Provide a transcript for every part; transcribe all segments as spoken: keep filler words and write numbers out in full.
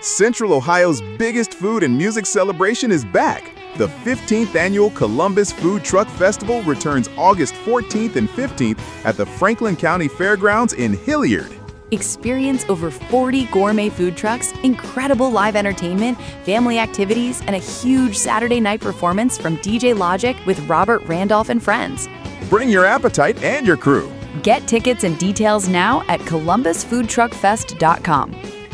Central Ohio's biggest food and music celebration is back. The fifteenth Annual Columbus Food Truck Festival returns August fourteenth and fifteenth at the Franklin County Fairgrounds in Hilliard. Experience over forty gourmet food trucks, incredible live entertainment, family activities, and a huge Saturday night performance from D J Logic with Robert Randolph and friends. Bring your appetite and your crew. Get tickets and details now at columbus food truck fest dot com.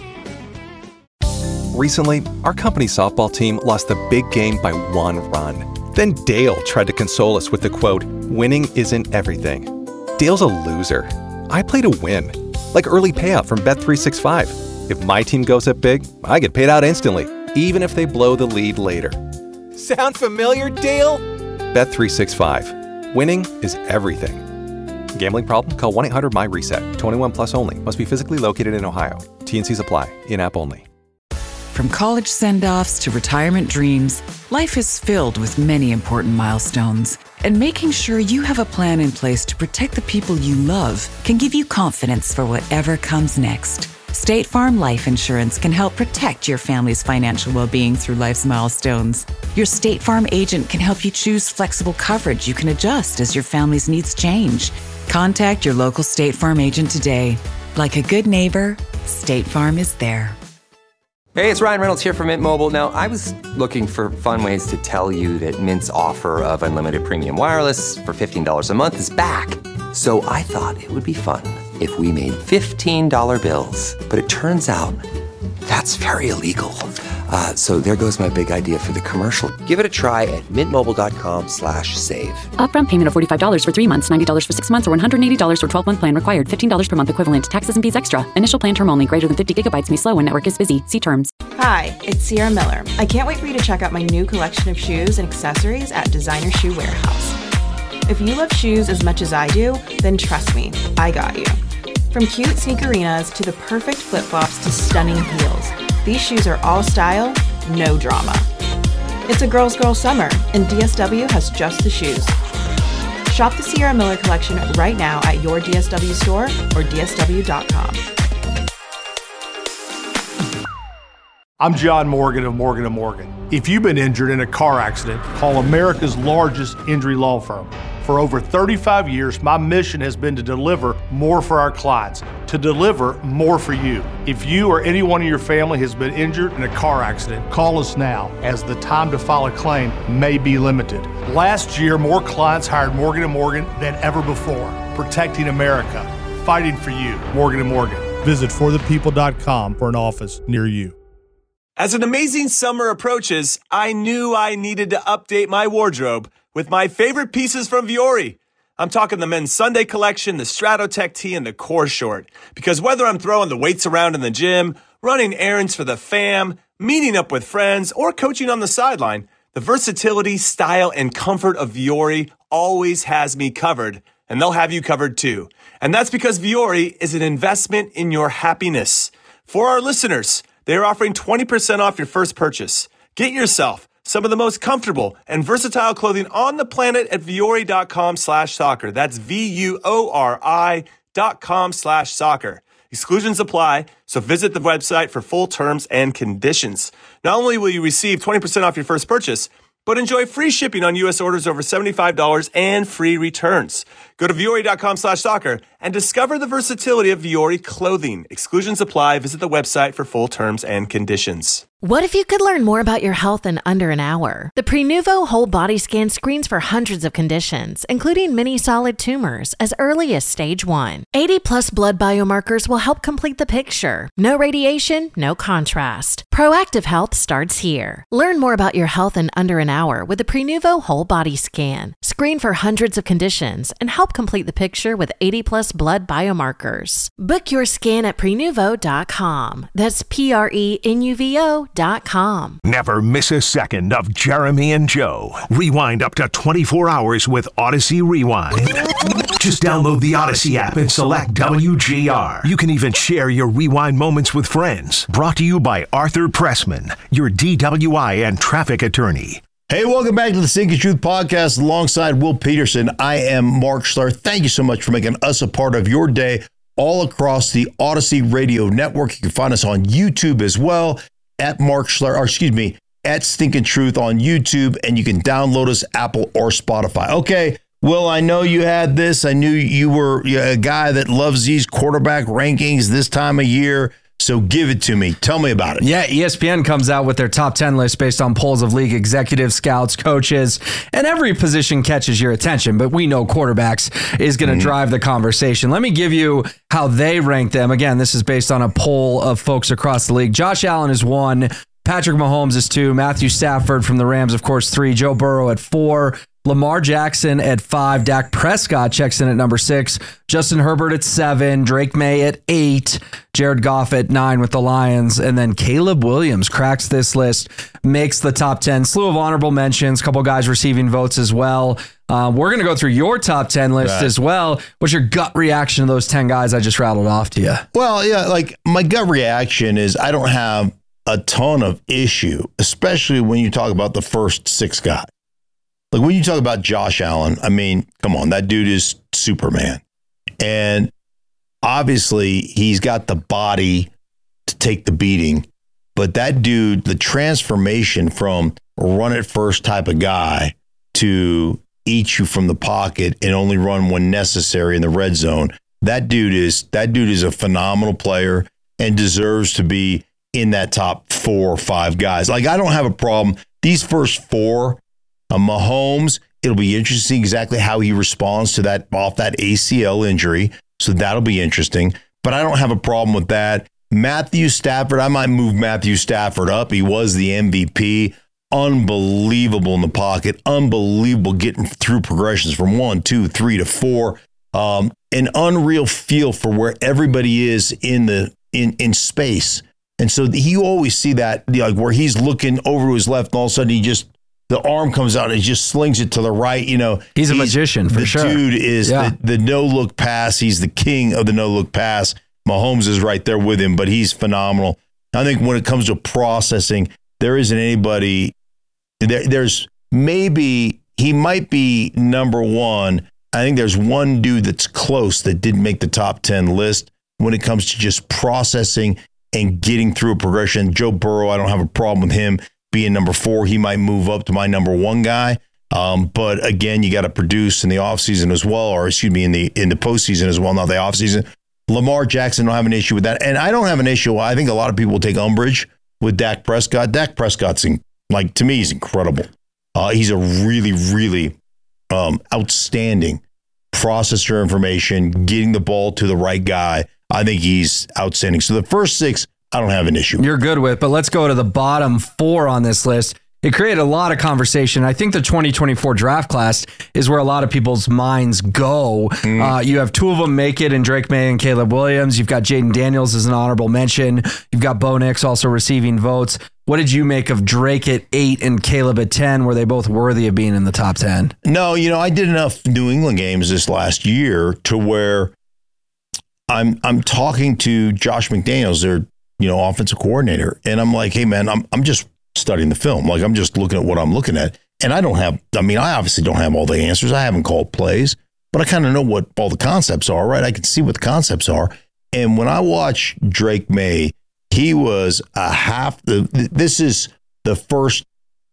Recently, our company softball team lost the big game by one run. Then Dale tried to console us with the quote, "Winning isn't everything." Dale's a loser. I play to win. Like early payout from Bet three sixty-five. If my team goes up big, I get paid out instantly, even if they blow the lead later. Sound familiar, Dale? Bet three sixty-five. Winning is everything. Gambling problem? Call one eight hundred my reset. twenty-one plus only. Must be physically located in Ohio. T N Cs apply. In-app only. From college send-offs to retirement dreams, life is filled with many important milestones. And making sure you have a plan in place to protect the people you love can give you confidence for whatever comes next. State Farm Life Insurance can help protect your family's financial well-being through life's milestones. Your State Farm agent can help you choose flexible coverage you can adjust as your family's needs change. Contact your local State Farm agent today. Like a good neighbor, State Farm is there. Hey, it's Ryan Reynolds here from Mint Mobile. Now, I was looking for fun ways to tell you that Mint's offer of unlimited premium wireless for fifteen dollars a month is back. So I thought it would be fun if we made fifteen dollar bills. But it turns out that's very illegal. Uh, so there goes my big idea for the commercial. Give it a try at mintmobile.com slash save. Upfront payment of forty-five dollars for three months, ninety dollars for six months, or one hundred eighty dollars for twelve-month plan required. fifteen dollars per month equivalent. Taxes and fees extra. Initial plan term only. Greater than fifty gigabytes may slow when network is busy. See terms. Hi, it's Sierra Miller. I can't wait for you to check out my new collection of shoes and accessories at Designer Shoe Warehouse. If you love shoes as much as I do, then trust me, I got you. From cute sneakerinas to the perfect flip-flops to stunning heels, these shoes are all style, no drama. It's a girl's girl summer, and D S W has just the shoes. Shop the Sierra Miller collection right now at your D S W store or D S W dot com. I'm John Morgan of Morgan and Morgan. If you've been injured in a car accident, call America's largest injury law firm. For over thirty-five years, my mission has been to deliver more for our clients, to deliver more for you. If you or anyone in your family has been injured in a car accident, call us now, as the time to file a claim may be limited. Last year, more clients hired Morgan and Morgan than ever before, protecting America, fighting for you. Morgan and Morgan. Visit for the people dot com for an office near you. As an amazing summer approaches, I knew I needed to update my wardrobe with my favorite pieces from Vuori. I'm talking the men's Sunday collection, the Stratotech tee, and the core short. Because whether I'm throwing the weights around in the gym, running errands for the fam, meeting up with friends, or coaching on the sideline, the versatility, style, and comfort of Vuori always has me covered, and they'll have you covered too. And that's because Vuori is an investment in your happiness. For our listeners, they are offering twenty percent off your first purchase. Get yourself some of the most comfortable and versatile clothing on the planet at vuori.com slash soccer. That's V-U-O-R-I dot com slash soccer. Exclusions apply, so visit the website for full terms and conditions. Not only will you receive twenty percent off your first purchase, but enjoy free shipping on U S orders over seventy-five dollars and free returns. Go to vuori.com slash soccer and discover the versatility of Vuori clothing. Exclusions apply. Visit the website for full terms and conditions. What if you could learn more about your health in under an hour? The Prenuvo Whole Body Scan screens for hundreds of conditions, including many solid tumors, as early as stage one. eighty plus blood biomarkers will help complete the picture. No radiation, no contrast. Proactive health starts here. Learn more about your health in under an hour with the Prenuvo Whole Body Scan. Screen for hundreds of conditions and help complete the picture with eighty plus blood biomarkers. Book your scan at prenuvo dot com. That's P R E N U V O dot com. Never miss a second of Jeremy and Joe. Rewind up to twenty-four hours with Odyssey Rewind. Just download the Odyssey app and select W G R. You can even share your rewind moments with friends. Brought to you by Arthur Pressman, your D W I and traffic attorney. Hey, welcome back to the Seeking Truth Podcast alongside Will Peterson. I am Mark Schler. Thank you so much for making us a part of your day all across the Odyssey Radio Network. You can find us on YouTube as well. at Mark Schlereth, or excuse me, at Stinking Truth on YouTube, and you can download us Apple or Spotify. Okay, Will, I know you had this. I knew you were a guy that loves these quarterback rankings this time of year. So give it to me. Tell me about it. Yeah, E S P N comes out with their top ten list based on polls of league executives, scouts, coaches, and every position catches your attention. But we know quarterbacks is going to mm-hmm. drive the conversation. Let me give you how they rank them. Again, this is based on a poll of folks across the league. Josh Allen is one. Patrick Mahomes is two. Matthew Stafford from the Rams, of course, three. Joe Burrow at four. Lamar Jackson at five. Dak Prescott checks in at number six. Justin Herbert at seven. Drake May at eight. Jared Goff at nine with the Lions. And then Caleb Williams cracks this list, makes the top ten. Slew of honorable mentions. A couple guys receiving votes as well. Uh, we're going to go through your top ten list right. as well. What's your gut reaction to those ten guys I just rattled off to you? Well, yeah, like my gut reaction is I don't have a ton of issue, especially when you talk about the first six guys. Like when you talk about Josh Allen, I mean, come on, that dude is Superman. And obviously he's got the body to take the beating, but that dude, the transformation from run it first type of guy to eat you from the pocket and only run when necessary in the red zone, that dude is that dude is a phenomenal player and deserves to be in that top four or five guys. Like I don't have a problem. These first four, Uh, Mahomes, it'll be interesting exactly how he responds to that off that A C L injury. So that'll be interesting. But I don't have a problem with that. Matthew Stafford, I might move Matthew Stafford up. He was the M V P. Unbelievable in the pocket. Unbelievable getting through progressions from one, two, three to four. Um, an unreal feel for where everybody is in the in in space. And so you always see that, like where he's looking over to his left, and all of a sudden he just the arm comes out and he just slings it to the right. You know, he's a he's, magician for the sure. The dude is yeah. the, the no look pass. He's the king of the no look pass. Mahomes is right there with him, but he's phenomenal. I think when it comes to processing, there isn't anybody. There, there's maybe he might be number one. I think there's one dude that's close that didn't make the top ten list when it comes to just processing and getting through a progression. Joe Burrow, I don't have a problem with him being number four. He might move up to my number one guy. Um, but again, you got to produce in the offseason as well, or excuse me, in the in the postseason as well, not the offseason. Lamar Jackson, don't have an issue with that. And I don't have an issue. I think a lot of people will take umbrage with Dak Prescott. Dak Prescott's, in, like, to me, he's incredible. Uh, he's a really, really um, outstanding processor information, getting the ball to the right guy. I think he's outstanding. So the first six, I don't have an issue. You're good with, but let's go to the bottom four on this list. It created a lot of conversation. I think the twenty twenty-four draft class is where a lot of people's minds go. Mm. Uh, you have two of them make it in Drake May and Caleb Williams. You've got Jaden Daniels as an honorable mention. You've got Bo Nix also receiving votes. What did you make of Drake at eight and Caleb at ten? Were they both worthy of being in the top ten? No, you know, I did enough New England games this last year to where I'm I'm talking to Josh McDaniels, their you know offensive coordinator, and I'm like, hey man, I'm I'm just studying the film. Like I'm just looking at what I'm looking at. And I don't have, I mean, I obviously don't have all the answers. I haven't called plays, but I kind of know what all the concepts are, right? I can see what the concepts are. And when I watch Drake May, he was a half, the, this is the first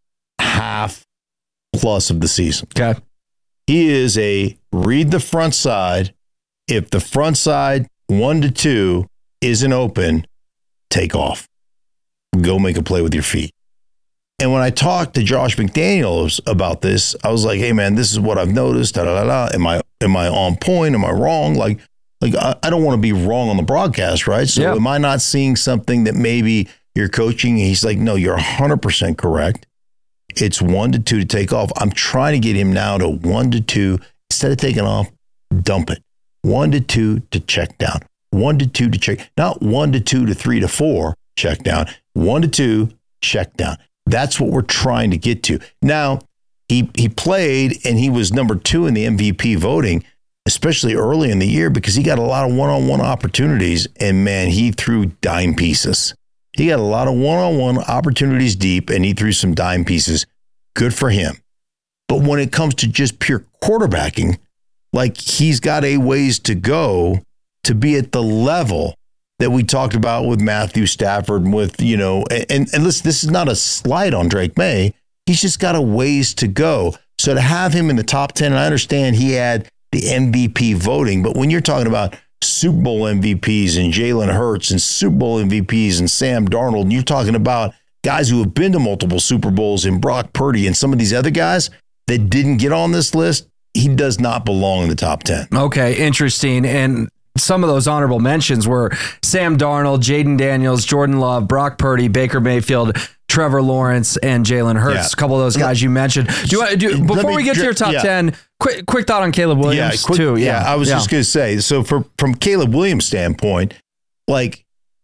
half plus of the season. Okay. He is a read the front side. If the front side one to two isn't open, take off. Go make a play with your feet. And when I talked to Josh McDaniels about this, I was like, hey, man, this is what I've noticed. Da, da, da, da. Am I am I on point? Am I wrong? Like, like I, I don't want to be wrong on the broadcast, right? So yeah. Am I not seeing something that maybe you're coaching? And he's like, no, you're one hundred percent correct. It's one to two to take off. I'm trying to get him now to one to two. Instead of taking off, dump it. One to two to check down. One to two to check. Not one to two to three to four, check down. One to two, check down. That's what we're trying to get to. Now, he he played and he was number two in the M V P voting, especially early in the year, because he got a lot of one-on-one opportunities. And, man, he threw dime pieces. He got a lot of one-on-one opportunities deep, and he threw some dime pieces. Good for him. But when it comes to just pure quarterbacking, like he's got a ways to go to be at the level that we talked about with Matthew Stafford and with, you know, and, and listen, this is not a slight on Drake May. He's just got a ways to go. So to have him in the top ten, and I understand he had the M V P voting, but when you're talking about Super Bowl M V Ps and Jalen Hurts and Super Bowl M V Ps and Sam Darnold, and you're talking about guys who have been to multiple Super Bowls and Brock Purdy and some of these other guys that didn't get on this list, he does not belong in the top ten. Okay, interesting. And some of those honorable mentions were Sam Darnold, Jaden Daniels, Jordan Love, Brock Purdy, Baker Mayfield, Trevor Lawrence, and Jalen Hurts. Yeah. A couple of those guys you mentioned. Do you, do, before we get to your top yeah. ten, quick quick thought on Caleb Williams, yeah, quick, too. Yeah, yeah, I was yeah. just going to say, so for, from Caleb Williams' standpoint, like,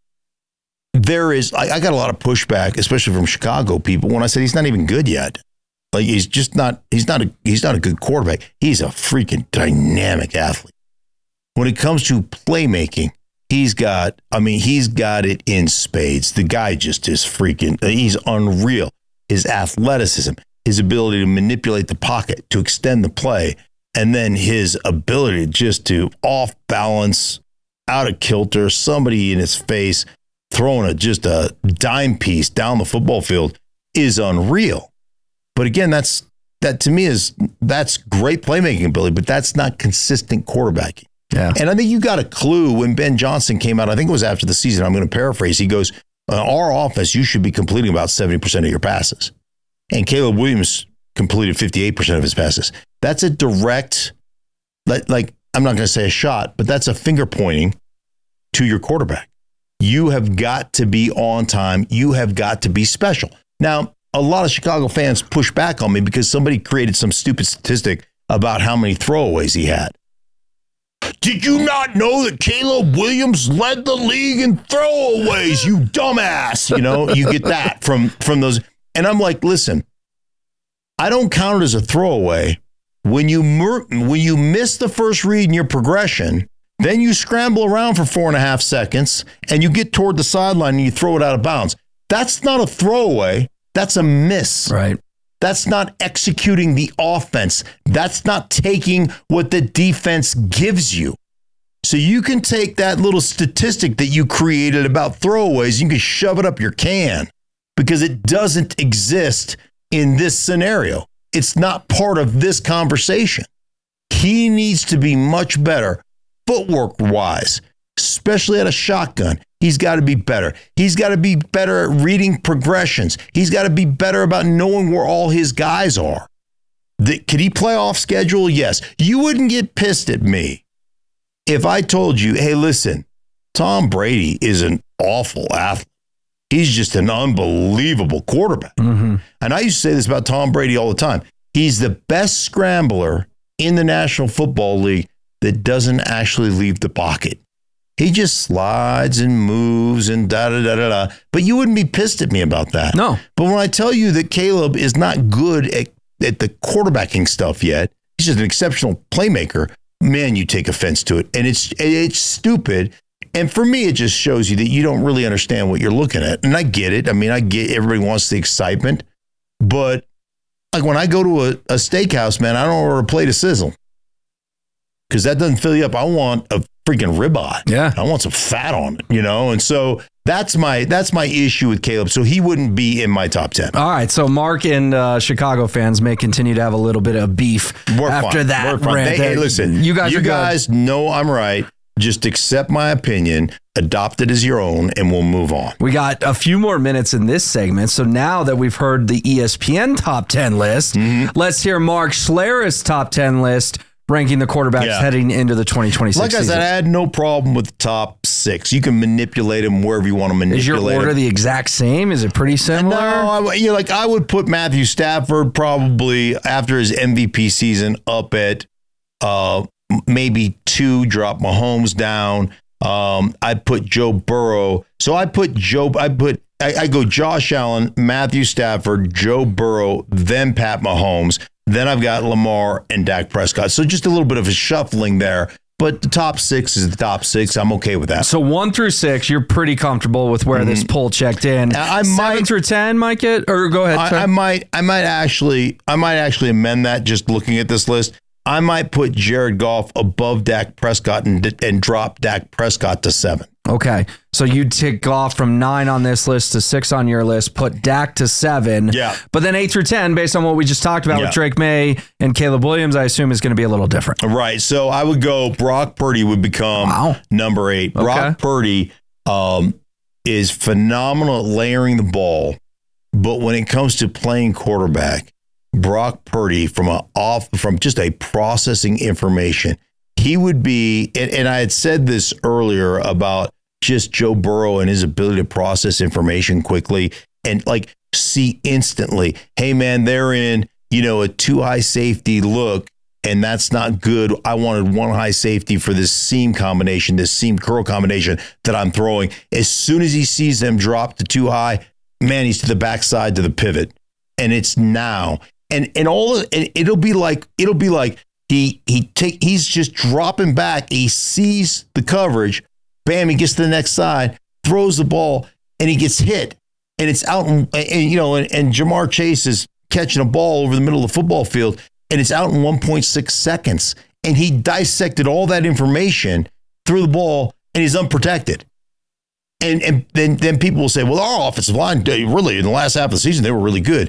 there is, I, I got a lot of pushback, especially from Chicago people, when I said he's not even good yet. Like, he's just not, he's not a, he's not a good quarterback. He's a freaking dynamic athlete. When it comes to playmaking, he's got, I mean, he's got it in spades. The guy just is freaking, he's unreal. His athleticism, his ability to manipulate the pocket, to extend the play, and then his ability just to off balance, out of kilter, somebody in his face, throwing a, just a dime piece down the football field is unreal. But again, that's, that to me is, that's great playmaking ability, but that's not consistent quarterbacking. Yeah. And I think you got a clue when Ben Johnson came out. I think it was after the season. I'm going to paraphrase. He goes, uh, our offense, you should be completing about seventy percent of your passes. And Caleb Williams completed fifty-eight percent of his passes. That's a direct, like, like I'm not going to say a shot, but that's a finger pointing to your quarterback. You have got to be on time. You have got to be special. Now, a lot of Chicago fans push back on me because somebody created some stupid statistic about how many throwaways he had. Did you not know that Caleb Williams led the league in throwaways, you dumbass? You know, you get that from, from those. And I'm like, listen, I don't count it as a throwaway. When you mur- when you miss the first read in your progression, then you scramble around for four and a half seconds and you get toward the sideline and you throw it out of bounds. That's not a throwaway. That's a miss. Right. That's not executing the offense. That's not taking what the defense gives you. So you can take that little statistic that you created about throwaways, you can shove it up your can because it doesn't exist in this scenario. It's not part of this conversation. He needs to be much better footwork-wise, especially at a shotgun. He's got to be better. He's got to be better at reading progressions. He's got to be better about knowing where all his guys are. The, could he play off schedule? Yes. You wouldn't get pissed at me if I told you, hey, listen, Tom Brady is an awful athlete. He's just an unbelievable quarterback. Mm-hmm. And I used to say this about Tom Brady all the time. He's the best scrambler in the National Football League that doesn't actually leave the pocket. He just slides and moves and da-da-da-da-da. But you wouldn't be pissed at me about that. No. But when I tell you that Caleb is not good at, at the quarterbacking stuff yet, he's just an exceptional playmaker, man, you take offense to it. And it's it's stupid. And for me, it just shows you that you don't really understand what you're looking at. And I get it. I mean, I get everybody wants the excitement. But like when I go to a, a steakhouse, man, I don't order a plate of sizzle because that doesn't fill you up. I want a freaking ribeye. Yeah. I want some fat on it, you know? And so that's my that's my issue with Caleb. So he wouldn't be in my top ten. All right. So Mark and uh, Chicago fans may continue to have a little bit of beef We're after fine. that. We're rant. they, hey, listen, you guys, you are guys good. know I'm right. Just accept my opinion, adopt it as your own, and we'll move on. We got a few more minutes in this segment. So now that we've heard the E S P N top ten list, mm-hmm. let's hear Mark Schlereth's top ten list, ranking the quarterbacks yeah. heading into the twenty twenty-six Like I season. said, I had no problem with the top six. You can manipulate them wherever you want to manipulate Is your order them. the exact same? Is it pretty similar? No, I, you know, like I would put Matthew Stafford probably after his M V P season up at uh, maybe two, drop Mahomes down. Um, I put Joe Burrow. So I put Joe, I put, I, I go Josh Allen, Matthew Stafford, Joe Burrow, then Pat Mahomes. Then I've got Lamar and Dak Prescott. So just a little bit of a shuffling there. But the top six is the top six. I'm okay with that. So one through six, you're pretty comfortable with where mm-hmm. this poll checked in. I Seven might, through ten, might get, or go ahead. I, I might, I might actually, I might actually amend that. Just looking at this list, I might put Jared Goff above Dak Prescott and, and drop Dak Prescott to seven. Okay. So you'd take Goff from nine on this list to six on your list, put Dak to seven. Yeah. But then eight through ten, based on what we just talked about Yeah. with Drake May and Caleb Williams, I assume is going to be a little different. Right. So I would go Brock Purdy would become Wow. number eight. Okay. Brock Purdy um, is phenomenal at layering the ball. But when it comes to playing quarterback, Brock Purdy from a off from just a processing information, he would be, and, and I had said this earlier about just Joe Burrow and his ability to process information quickly and like see instantly, hey man, they're in, you know, a two high safety look, and that's not good. I wanted one high safety for this seam combination, this seam curl combination that I'm throwing. As soon as he sees them drop to two high, man, he's to the backside to the pivot, and it's now. And and all and it'll be like it'll be like he he take he's just dropping back. He sees the coverage, bam, he gets to the next side, throws the ball, and he gets hit, and it's out. In, and you know, and, and Jamar Chase is catching a ball over the middle of the football field, and it's out in one point six seconds. And he dissected all that information, threw the ball, and he's unprotected. And and then then people will say, well, our offensive line really in the last half of the season they were really good.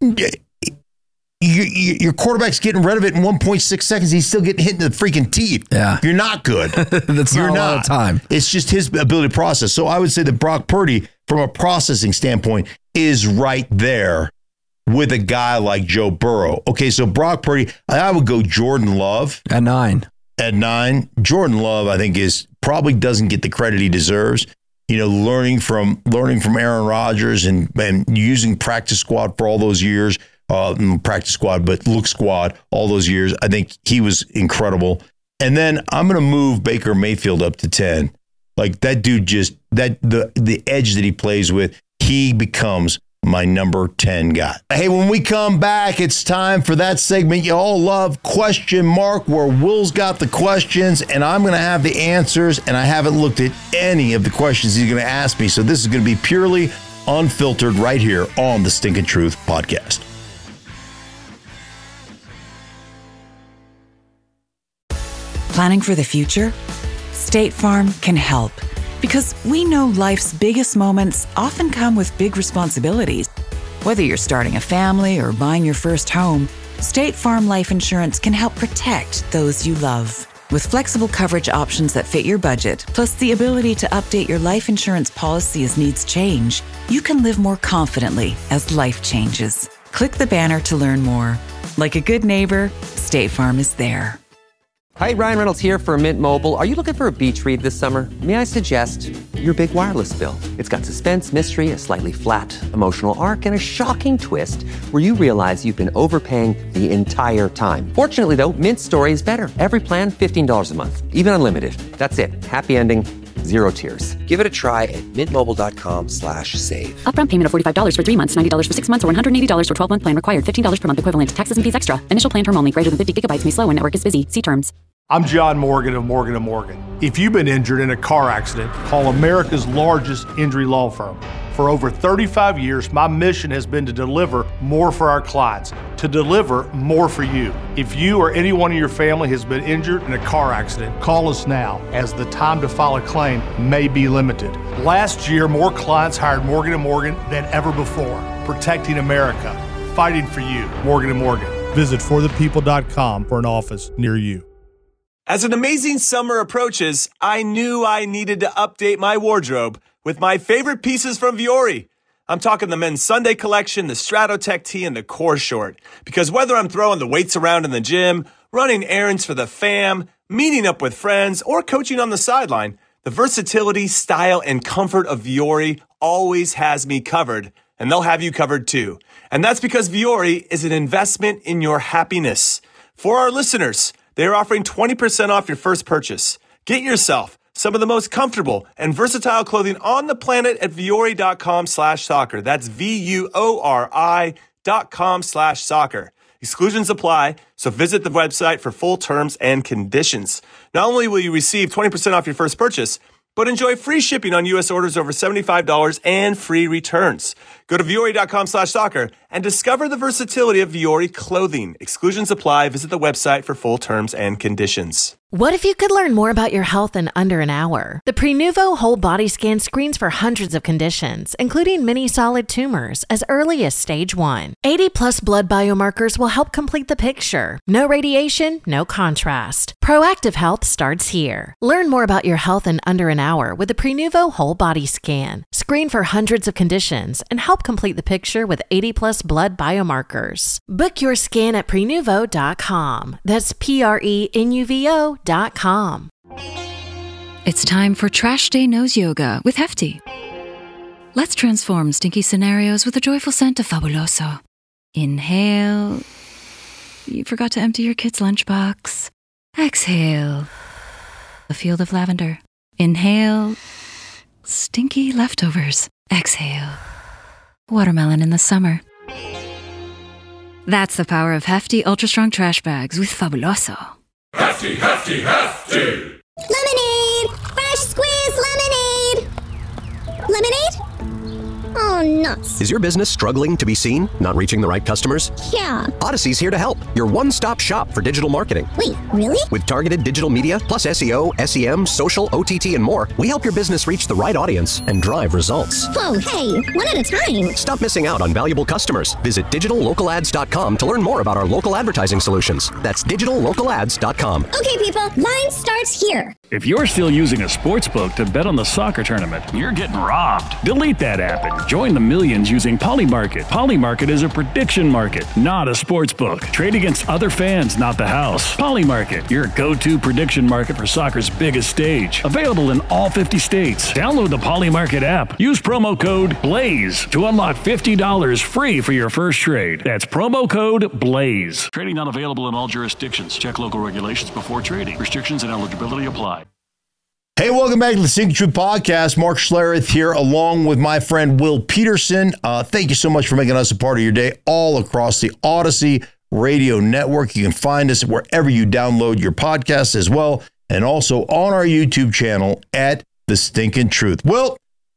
You, you, your quarterback's getting rid of it in one point six seconds. He's still getting hit in the freaking teeth. Yeah. You're not good. That's You're not a not. lot of time. It's just his ability to process. So I would say that Brock Purdy, from a processing standpoint, is right there with a guy like Joe Burrow. Okay, so Brock Purdy, I would go Jordan Love. At nine. At nine. Jordan Love, I think, is probably doesn't get the credit he deserves. You know, learning from learning from Aaron Rodgers and, and using practice squad for all those years. Uh, practice squad, but look squad all those years. I think he was incredible. And then I'm going to move Baker Mayfield up to ten. Like that dude just that the the edge that he plays with, he becomes my number ten guy. Hey, when we come back, it's time for that segment you all love, Question Mark, where Will's got the questions and I'm going to have the answers, and I haven't looked at any of the questions he's going to ask me. So this is going to be purely unfiltered right here on the Stinkin' Truth podcast. Planning for the future? State Farm can help, because we know life's biggest moments often come with big responsibilities. Whether you're starting a family or buying your first home, State Farm Life Insurance can help protect those you love. With flexible coverage options that fit your budget, plus the ability to update your life insurance policy as needs change, you can live more confidently as life changes. Click the banner to learn more. Like a good neighbor, State Farm is there. Hi, Ryan Reynolds here for Mint Mobile. Are you looking for a beach read this summer? May I suggest your big wireless bill? It's got suspense, mystery, a slightly flat, emotional arc, and a shocking twist where you realize you've been overpaying the entire time. Fortunately, though, Mint's story is better. Every plan, fifteen dollars a month, even unlimited. That's it. Happy ending, zero tears. Give it a try at mintmobile.com slash save. Upfront payment of forty-five dollars for three months, ninety dollars for six months, or one hundred eighty dollars for twelve-month plan required. fifteen dollars per month equivalent. Taxes and fees extra. Initial plan term only. Greater than fifty gigabytes may slow when network is busy. See terms. I'm John Morgan of Morgan and Morgan. If you've been injured in a car accident, call America's largest injury law firm. For over thirty-five years, my mission has been to deliver more for our clients, to deliver more for you. If you or anyone in your family has been injured in a car accident, call us now, as the time to file a claim may be limited. Last year, more clients hired Morgan and Morgan than ever before, protecting America, fighting for you. Morgan and Morgan. Visit for the people dot com for an office near you. As an amazing summer approaches, I knew I needed to update my wardrobe with my favorite pieces from Vuori. I'm talking the men's Sunday collection, the Stratotech tee, and the core short. Because whether I'm throwing the weights around in the gym, running errands for the fam, meeting up with friends, or coaching on the sideline, the versatility, style, and comfort of Vuori always has me covered, and they'll have you covered too. And that's because Vuori is an investment in your happiness. For our listeners, they are offering twenty percent off your first purchase. Get yourself some of the most comfortable and versatile clothing on the planet at vuori.com slash soccer. That's V-U-O-R-I dot com slash soccer. Exclusions apply, so visit the website for full terms and conditions. Not only will you receive twenty percent off your first purchase, but enjoy free shipping on U S orders over seventy-five dollars and free returns. Go to Vuori.com slash soccer and discover the versatility of Vuori clothing. Exclusions apply. Visit the website for full terms and conditions. What if you could learn more about your health in under an hour? The Prenuvo whole body scan screens for hundreds of conditions, including many solid tumors, as early as stage one. eighty plus blood biomarkers will help complete the picture. No radiation, no contrast. Proactive health starts here. Learn more about your health in under an hour with the Prenuvo whole body scan. Screen for hundreds of conditions and help complete the picture with eighty plus blood biomarkers. Book your scan at prenuvo dot com. That's P R E N U V O dot com. It's time for Trash Day Nose Yoga with Hefty. Let's transform stinky scenarios with a joyful scent of Fabuloso. Inhale. You forgot to empty your kid's lunchbox. Exhale. A field of lavender. Inhale. Stinky leftovers. Exhale. Watermelon in the summer. That's the power of Hefty Ultra Strong Trash Bags with Fabuloso. Hefty, hefty, hefty! Lemonade! Fresh squeezed lemonade! Lemonade? Oh, nuts. Is your business struggling to be seen? Not reaching the right customers? Yeah. Odyssey's here to help. Your one-stop shop for digital marketing. Wait, really? With targeted digital media, plus S E O, S E M, social, O T T, and more, we help your business reach the right audience and drive results. Whoa, hey, one at a time. Stop missing out on valuable customers. Visit digital local ads dot com to learn more about our local advertising solutions. That's digital local ads dot com. Okay, people, line starts here. If you're still using a sports book to bet on the soccer tournament, you're getting robbed. Delete that app and join the millions using Polymarket. Polymarket is a prediction market, not a sports book. Trade against other fans, not the house. Polymarket, your go-to prediction market for soccer's biggest stage. Available in all fifty states. Download the Polymarket app. Use promo code BLAZE to unlock fifty dollars free for your first trade. That's promo code BLAZE. Trading not available in all jurisdictions. Check local regulations before trading. Restrictions and eligibility apply. Hey, welcome back to the Stinking Truth Podcast. Mark Schlereth here, along with my friend Will Peterson. Uh, thank you so much for making us a part of your day all across the Odyssey Radio Network. You can find us wherever you download your podcasts as well, and also on our YouTube channel at The Stinking Truth. Will,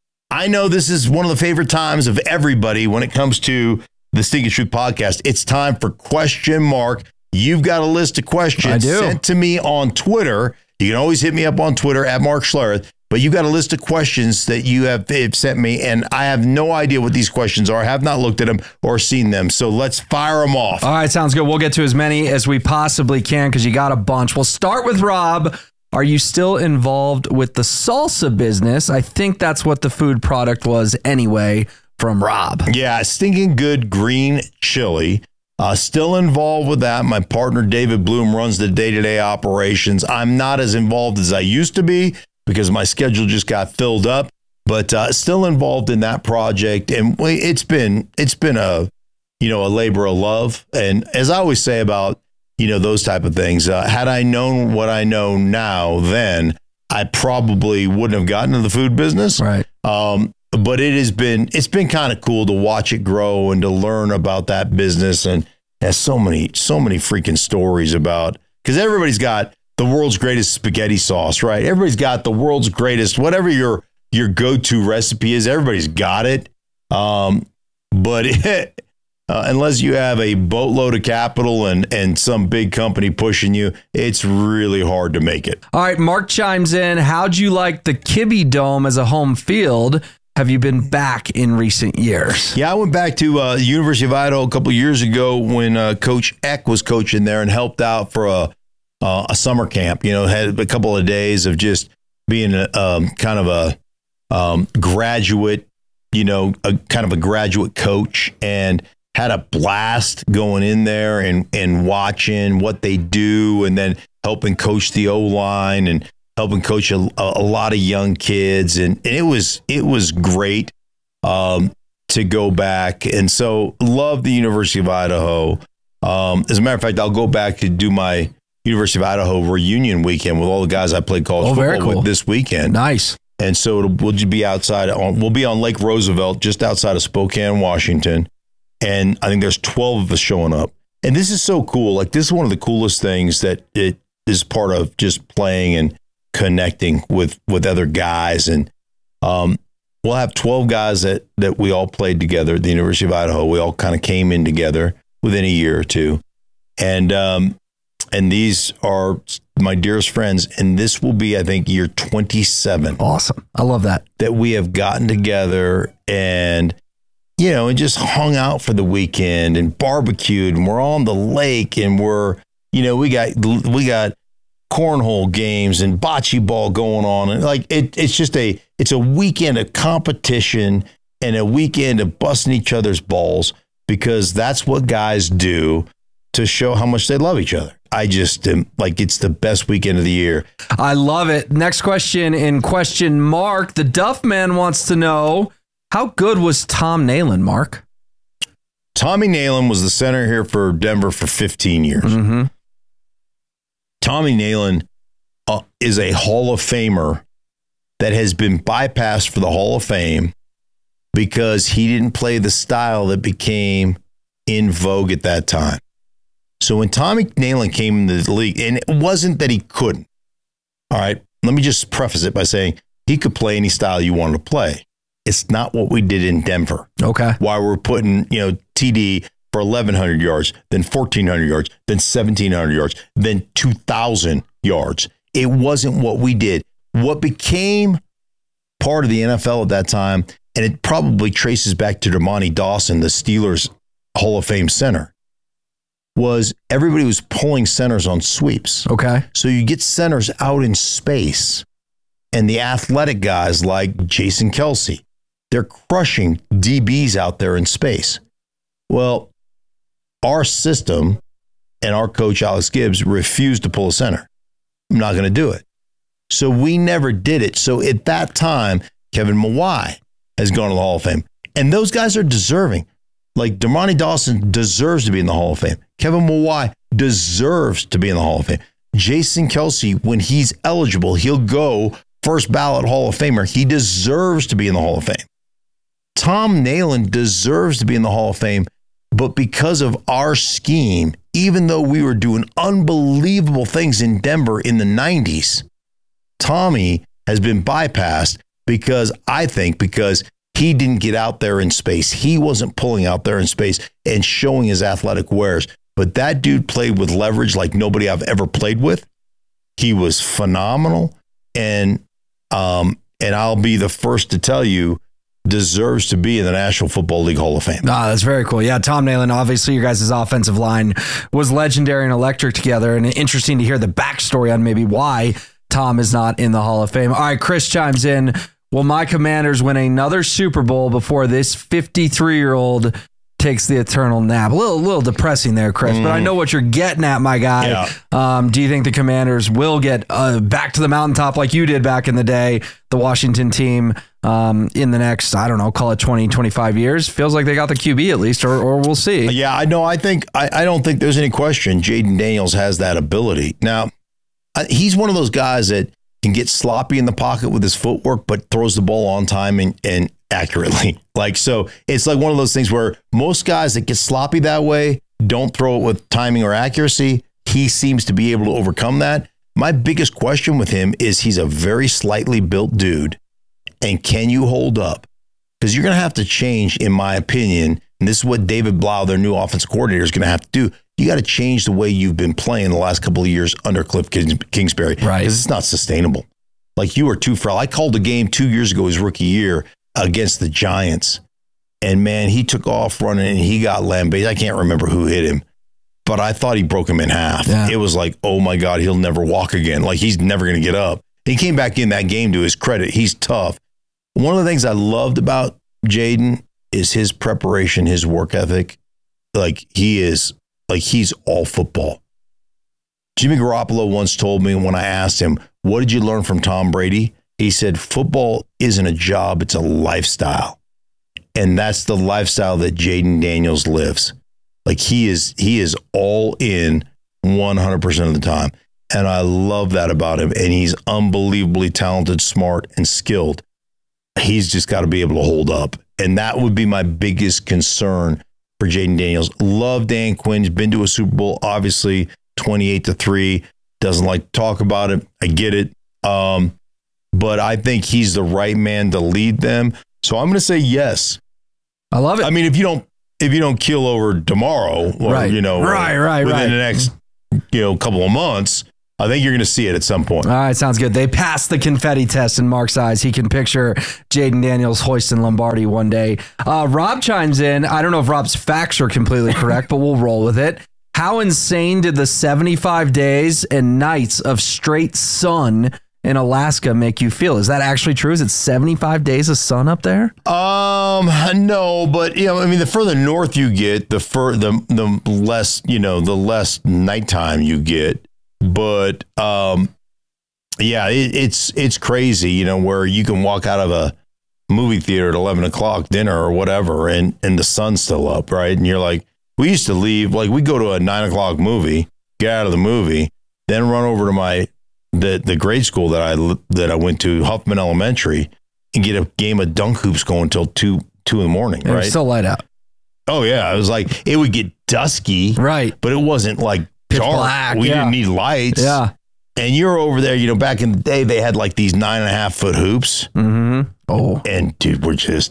I know this is one of the favorite times of everybody when it comes to the Stinking Truth Podcast. It's time for Question Mark. You've got a list of questions sent to me on Twitter. You can always hit me up on Twitter at Mark Schlereth, but you got a list of questions that you have, have sent me, and I have no idea what these questions are. I have not looked at them or seen them, so let's fire them off. All right, sounds good. We'll get to as many as we possibly can because you got a bunch. We'll start with Rob. Are you still involved with the salsa business? I think that's what the food product was anyway, from Rob. Yeah, stinking good green chili. Uh, still involved with that. My partner, David Bloom, runs the day-to-day operations. I'm not as involved as I used to be because my schedule just got filled up, but uh, still involved in that project. And it's been it's been a, you know, a labor of love. And as I always say about, you know, those type of things, uh, had I known what I know now then, I probably wouldn't have gotten into the food business. Right. Um, But it has been it's been kind of cool to watch it grow and to learn about that business, and has so many so many freaking stories about, because everybody's got the world's greatest spaghetti sauce, right? Everybody's got the world's greatest, whatever your your go-to recipe is. Everybody's got it, um, but it, uh, unless you have a boatload of capital and and some big company pushing you, it's really hard to make it. All right, Mark chimes in. How'd you like the Kibbe Dome as a home field? Have you been back in recent years? Yeah, I went back to uh, the University of Idaho a couple of years ago when uh, Coach Eck was coaching there and helped out for a uh, a summer camp. You know, had a couple of days of just being a, um, kind of a um, graduate, you know, a kind of a graduate coach, and had a blast going in there and and watching what they do, and then helping coach the O-line and helping coach a, a lot of young kids. And, and it was, it was great um, to go back. And so love the University of Idaho. Um, as a matter of fact, I'll go back to do my University of Idaho reunion weekend with all the guys I played college oh, football very cool. with this weekend. Nice. And so it'll, we'll just be outside on, we'll be on Lake Roosevelt, just outside of Spokane, Washington. And I think there's twelve of us showing up. And this is so cool. Like, this is one of the coolest things that it is part of just playing and connecting with with other guys. And um, we'll have twelve guys that, that we all played together at the University of Idaho. We all kind of came in together within a year or two. And um, and these are my dearest friends. And this will be, I think, year twenty-seven. Awesome. I love that. That we have gotten together and, you know, and just hung out for the weekend and barbecued. And we're on the lake and we're, you know, we got we got cornhole games and bocce ball going on. And like it, it's just a it's a weekend of competition and a weekend of busting each other's balls, because that's what guys do to show how much they love each other. I just am like, it's the best weekend of the year. I love it. Next question in question mark. The Duff Man wants to know, how good was Tom Nalen, Mark? Tommy Nalen was the center here for Denver for fifteen years. Mm-hmm. Tommy Nalen uh, is a Hall of Famer that has been bypassed for the Hall of Fame because he didn't play the style that became in vogue at that time. So when Tommy Nalen came into the league, and it wasn't that he couldn't. All right, let me just preface it by saying he could play any style you wanted to play. It's not what we did in Denver. Okay. Why we're putting, you know, T D for eleven hundred yards, then fourteen hundred yards, then seventeen hundred yards, then two thousand yards. It wasn't what we did. What became part of the N F L at that time, and it probably traces back to Dermontti Dawson, the Steelers Hall of Fame center, was everybody was pulling centers on sweeps. Okay. So you get centers out in space, and the athletic guys like Jason Kelce, they're crushing D Bs out there in space. Well, our system and our coach, Alex Gibbs, refused to pull a center. I'm not going to do it. So we never did it. So at that time, Kevin Mawai has gone to the Hall of Fame. And those guys are deserving. Like Dermontti Dawson deserves to be in the Hall of Fame. Kevin Mawai deserves to be in the Hall of Fame. Jason Kelce, when he's eligible, he'll go first ballot Hall of Famer. He deserves to be in the Hall of Fame. Tom Nalen deserves to be in the Hall of Fame, but because of our scheme, even though we were doing unbelievable things in Denver in the nineties, Tommy has been bypassed because I think because he didn't get out there in space. He wasn't pulling out there in space and showing his athletic wares. But that dude played with leverage like nobody I've ever played with. He was phenomenal. And um, and I'll be the first to tell you, deserves to be in the National Football League Hall of Fame. Ah, that's very cool. Yeah, Tom Nalen, obviously your guys' offensive line was legendary and electric together, and interesting to hear the backstory on maybe why Tom is not in the Hall of Fame. All right, Chris chimes in. Will my Commanders win another Super Bowl before this fifty-three-year-old takes the eternal nap? A little, little depressing there, Chris, mm. but I know what you're getting at, my guy. Yeah. Um, do you think the Commanders will get uh, back to the mountaintop like you did back in the day, the Washington team, um, in the next, I don't know, call it twenty, twenty-five years? Feels like they got the Q B at least, or, or we'll see. Yeah, I know. I think, I, I don't think there's any question Jayden Daniels has that ability. Now, I, he's one of those guys that can get sloppy in the pocket with his footwork, but throws the ball on time and, and accurately. Like, so it's like one of those things where most guys that get sloppy that way don't throw it with timing or accuracy. He seems to be able to overcome that. My biggest question with him is he's a very slightly built dude. And can you hold up? Because you're going to have to change, in my opinion. And this is what David Blau, their new offensive coordinator, is going to have to do. You got to change the way you've been playing the last couple of years under Cliff Kingsbury. Right. Because it's not sustainable. Like, you are too frail. I called a game two years ago, his rookie year, against the Giants. And, man, he took off running and he got lambasted. I can't remember who hit him, but I thought he broke him in half. Yeah. It was like, oh, my God, he'll never walk again. Like, he's never going to get up. He came back in that game, to his credit. He's tough. One of the things I loved about Jayden is his preparation, his work ethic. Like, he is, like, he's all football. Jimmy Garoppolo once told me when I asked him, what did you learn from Tom Brady? He said, football isn't a job, it's a lifestyle. And that's the lifestyle that Jayden Daniels lives. Like, he is, he is all in one hundred percent of the time. And I love that about him. And he's unbelievably talented, smart, and skilled. He's just got to be able to hold up. And that would be my biggest concern for Jayden Daniels. Love Dan Quinn. He's been to a Super Bowl, obviously, twenty-eight to three. Doesn't like to talk about it. I get it. Um, but I think he's the right man to lead them. So I'm going to say yes. I love it. I mean, if you don't, if you don't keel over tomorrow, or, right. you know, right, right, within right. the next, you know, couple of months, I think you're going to see it at some point. All right, sounds good. They passed the confetti test in Mark's eyes. He can picture Jaden Daniels hoisting Lombardi one day. Uh, Rob chimes in. I don't know if Rob's facts are completely correct, but we'll roll with it. How insane did the seventy-five days and nights of straight sun in Alaska make you feel? Is that actually true? Is it seventy-five days of sun up there? Um, no, but you know, I mean, the further north you get, the fur, the the less, you know, the less nighttime you get. But um, yeah, it, it's it's crazy, you know, where you can walk out of a movie theater at eleven o'clock dinner or whatever, and and the sun's still up, right? And you're like, we used to leave, like we go to a nine o'clock movie, get out of the movie, then run over to my the the grade school that I that I went to, Huffman Elementary, and get a game of dunk hoops going until two two in the morning. It right? was still light out. Oh yeah, it was like it would get dusky, right? But it wasn't like Pitch dark. black. We yeah. didn't need lights. Yeah. And you're over there, you know, back in the day, they had like these nine and a half foot hoops. Mm-hmm. Oh, and dude, we're just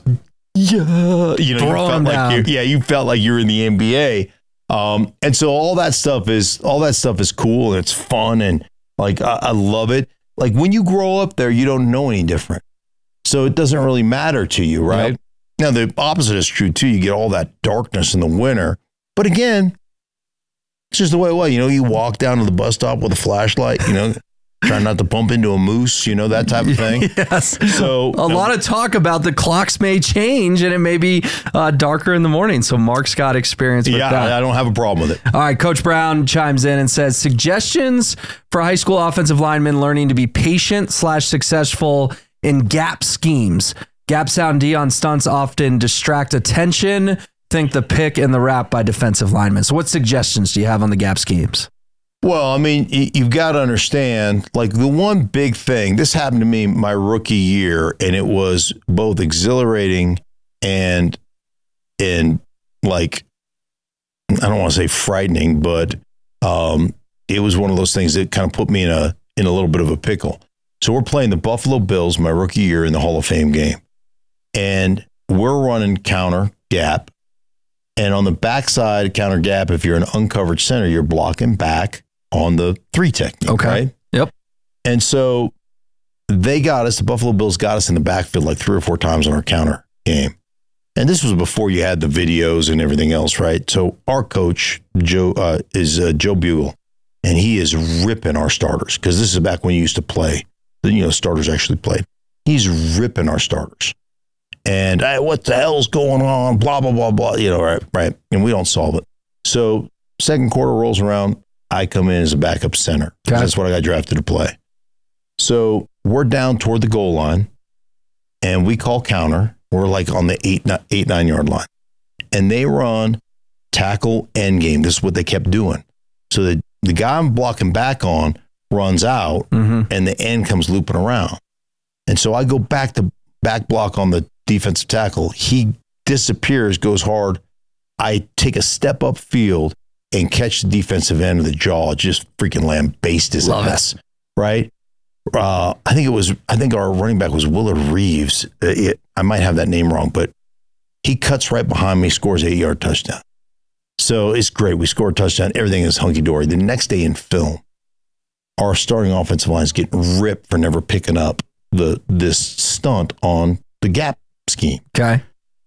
yeah, you know, Throw you felt them like down. you're, yeah, you felt like you're in the N B A. Um, and so all that stuff is all that stuff is cool and it's fun and like I, I love it. Like when you grow up there, you don't know any different, so it doesn't really matter to you, right? Yep. Now the opposite is true too. You get all that darkness in the winter, but again, it's just the way it was. You know, you walk down to the bus stop with a flashlight, you know, trying not to bump into a moose, you know, that type of thing. Yes. So a lot of talk about the clocks may change and it may be uh, darker in the morning. So Mark's got experience with yeah, that. I don't have a problem with it. All right. Coach Brown chimes in and says suggestions for high school offensive linemen learning to be patient slash successful in gap schemes. Gap sound D on stunts often distract attention. Think the pick and the wrap by defensive linemen. So what suggestions do you have on the gap schemes? Well, I mean, you've got to understand, like the one big thing, this happened to me my rookie year, and it was both exhilarating and, and like, I don't want to say frightening, but um, it was one of those things that kind of put me in a, in a little bit of a pickle. So we're playing the Buffalo Bills my rookie year in the Hall of Fame game, and we're running counter gap. And on the backside counter gap, if you're an uncovered center, you're blocking back on the three technique, okay. right? Yep. And so they got us, the Buffalo Bills got us in the backfield like three or four times on our counter game. And this was before you had the videos and everything else, right? So our coach, Joe, uh, is uh, Joe Bugle, and he is ripping our starters because this is back when you used to play. You know, starters actually played. He's ripping our starters. And hey, what the hell's going on? Blah, blah, blah, blah. You know, right, right. And we don't solve it. So second quarter rolls around. I come in as a backup center. Okay. That's what I got drafted to play. So we're down toward the goal line and we call counter. We're like on the eight, eight, nine yard line. And they run tackle end game. This is what they kept doing. So the, the guy I'm blocking back on runs out mm-hmm. and the end comes looping around. And so I go back to back block on the defensive tackle. He disappears, goes hard. I take a step up field and catch the defensive end of the jaw, just freaking lambaste his Love ass, it. right? Uh, I think it was, I think our running back was Willard Reeves. Uh, it, I might have that name wrong, but he cuts right behind me, scores an eight yard touchdown. So it's great. We score a touchdown. Everything is hunky dory. The next day in film, our starting offensive line is getting ripped for never picking up the this stunt on the gap scheme. Okay.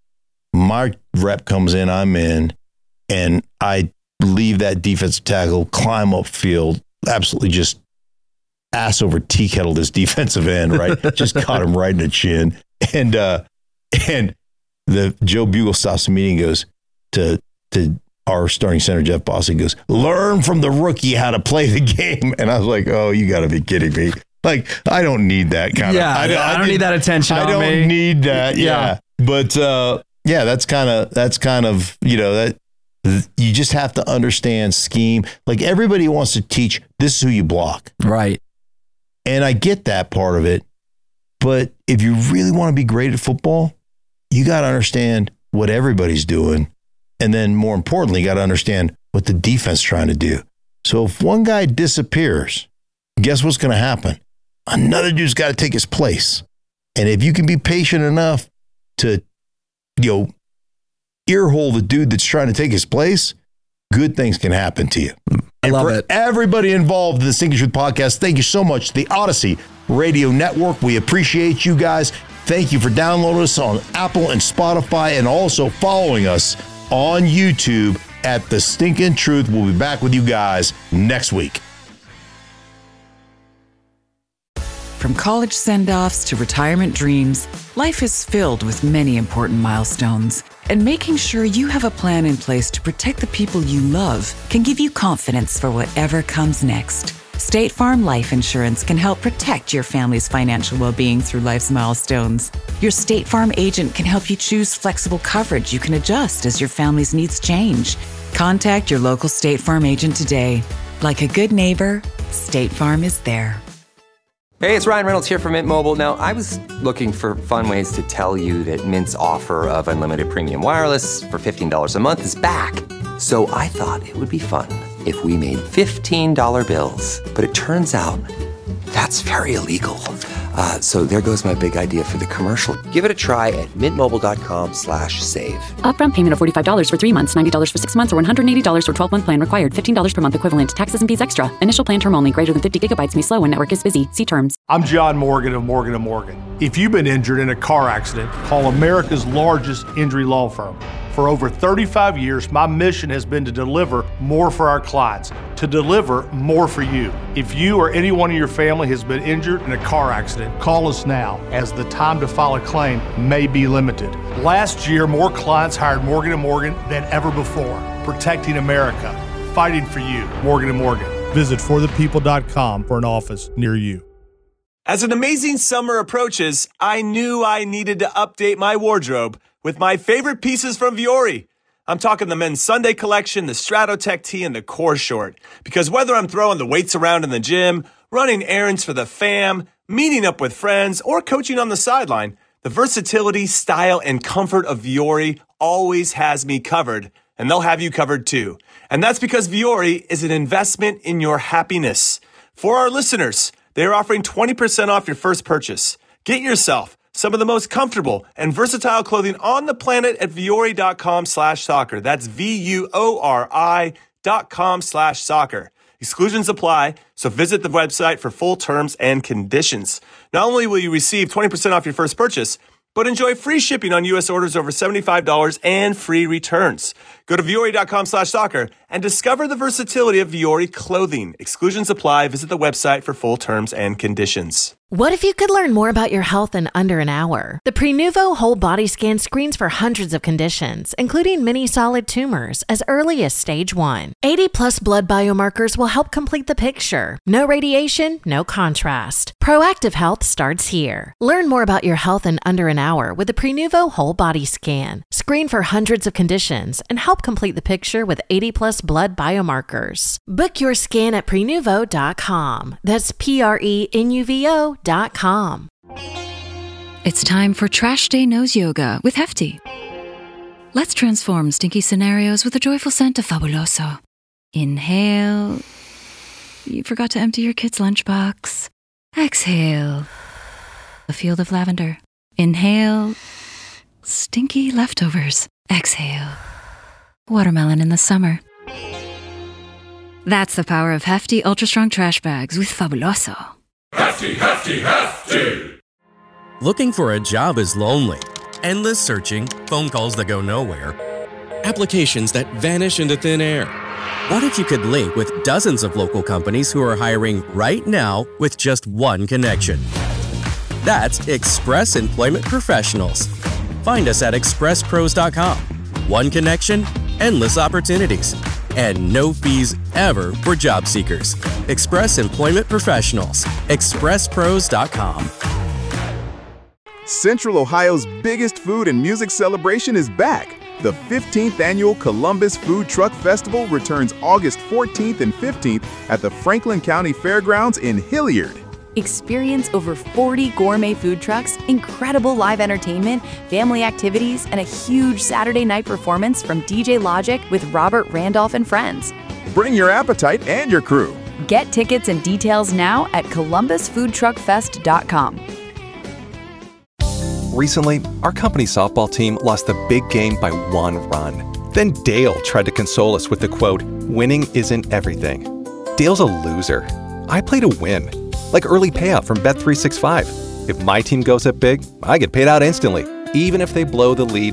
My rep comes in, I'm in, and I leave that defensive tackle, climb up field, absolutely just ass over tea kettle this defensive end, right? Just caught him right in the chin. And uh, and the Joe Bugle stops the meeting and goes to to our starting center, Jeff Bossy, goes, learn from the rookie how to play the game. And I was like, oh, you got to be kidding me. Like, I don't need that kind yeah, of. I, I, I don't did, need that attention. I on don't me. need that. Yeah, Yeah. but uh, yeah, that's kind of that's kind of you know that you just have to understand scheme. Like everybody wants to teach. This is who you block, right? And I get that part of it, but if you really want to be great at football, you got to understand what everybody's doing, and then more importantly, you got to understand what the defense is trying to do. So if one guy disappears, guess what's going to happen? another dude's got to take his place. And if you can be patient enough to, you know, earhole the dude that's trying to take his place, good things can happen to you. I and love for it. everybody involved in the Stinking Truth podcast, thank you so much to the Odyssey Radio Network. We appreciate you guys. Thank you for downloading us on Apple and Spotify and also following us on YouTube at The Stinking Truth. We'll be back with you guys next week. From college send-offs to retirement dreams, life is filled with many important milestones. And making sure you have a plan in place to protect the people you love can give you confidence for whatever comes next. State Farm Life Insurance can help protect your family's financial well-being through life's milestones. Your State Farm agent can help you choose flexible coverage you can adjust as your family's needs change. Contact your local State Farm agent today. Like a good neighbor, State Farm is there. Hey, it's Ryan Reynolds here from Mint Mobile. Now, I was looking for fun ways to tell you that Mint's offer of unlimited premium wireless for fifteen dollars a month is back. So I thought it would be fun if we made fifteen dollar bills. But it turns out that's very illegal. Uh, so there goes my big idea for the commercial. Give it a try at mintmobile.com slash save. Upfront payment of forty-five dollars for three months, ninety dollars for six months, or one hundred eighty dollars for twelve-month plan required. fifteen dollars per month equivalent. Taxes and fees extra. Initial plan term only. Greater than fifty gigabytes may slow when network is busy. See terms. I'm John Morgan of Morgan and Morgan. If you've been injured in a car accident, call America's largest injury law firm. For over thirty-five years, my mission has been to deliver more for our clients, to deliver more for you. If you or anyone in your family has been injured in a car accident, call us now, as the time to file a claim may be limited. Last year, more clients hired Morgan and Morgan than ever before, protecting America, fighting for you. Morgan and Morgan. Visit for the people dot com for an office near you. As an amazing summer approaches, I knew I needed to update my wardrobe with my favorite pieces from Vuori. I'm talking the men's Sunday collection, the Stratotech tee, and the core short. Because whether I'm throwing the weights around in the gym, running errands for the fam, meeting up with friends, or coaching on the sideline, the versatility, style, and comfort of Vuori always has me covered, and they'll have you covered too. And that's because Vuori is an investment in your happiness. For our listeners, they're offering twenty percent off your first purchase. Get yourself some of the most comfortable and versatile clothing on the planet at Vuori.com slash soccer. That's V-U-O-R-I dot com slash soccer. Exclusions apply, so visit the website for full terms and conditions. Not only will you receive twenty percent off your first purchase, but enjoy free shipping on U S orders over seventy-five dollars and free returns. Go to Vuori.com slash soccer and discover the versatility of Vuori clothing. Exclusions apply. Visit the website for full terms and conditions. What if you could learn more about your health in under an hour? The Prenuvo Whole Body Scan screens for hundreds of conditions, including many solid tumors, as early as stage one. eighty plus blood biomarkers will help complete the picture. No radiation, no contrast. Proactive health starts here. Learn more about your health in under an hour with the Prenuvo Whole Body Scan. Screen for hundreds of conditions and help complete the picture with eighty plus blood biomarkers. Book your scan at prenuvo dot com. That's P R E N U V O dot com. It's time for Trash Day Nose Yoga with Hefty. Let's transform stinky scenarios with a joyful scent of Fabuloso. Inhale. You forgot to empty your kid's lunchbox. Exhale. A field of lavender. Inhale. Stinky leftovers. Exhale. Watermelon in the summer. That's the power of Hefty Ultra Strong Trash Bags with Fabuloso. Hefty, hefty, hefty! Looking for a job is lonely. Endless searching, phone calls that go nowhere, applications that vanish into thin air. What if you could link with dozens of local companies who are hiring right now with just one connection? That's Express Employment Professionals. Find us at express pros dot com. One connection, endless opportunities, and no fees ever for job seekers. Express Employment Professionals. express pros dot com. Central Ohio's biggest food and music celebration is back. The fifteenth Annual Columbus Food Truck Festival returns August fourteenth and fifteenth at the Franklin County Fairgrounds in Hilliard. Experience over forty gourmet food trucks, incredible live entertainment, family activities, and a huge Saturday night performance from D J Logic with Robert Randolph and friends. Bring your appetite and your crew. Get tickets and details now at columbus food truck fest dot com. Recently, our company softball team lost the big game by one run. Then Dale tried to console us with the quote, "Winning isn't everything." Dale's a loser. I play to win, like early payout from Bet three sixty-five. If my team goes up big, I get paid out instantly, even if they blow the lead